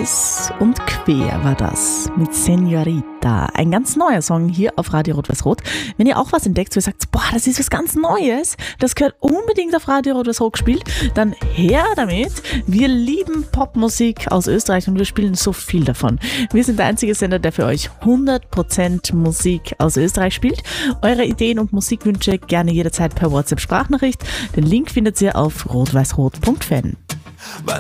Kreuz und quer war das mit Senorita. Ein ganz neuer Song hier auf Radio Rot-Weiß-Rot. Wenn ihr auch was entdeckt, wo ihr sagt, boah, das ist was ganz Neues, das gehört unbedingt auf Radio Rot-Weiß-Rot gespielt, dann her damit. Wir lieben Popmusik aus Österreich und wir spielen so viel davon. Wir sind der einzige Sender, der für euch 100% Musik aus Österreich spielt. Eure Ideen und Musikwünsche gerne jederzeit per WhatsApp-Sprachnachricht. Den Link findet ihr auf rotweißrot.fan.